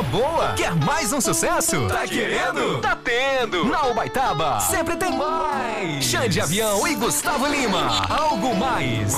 boa? Quer mais um sucesso? Tá querendo? Tá tendo! Na Ubaitaba, sempre tem mais! Xande Avião e Gustavo Lima. Algo mais.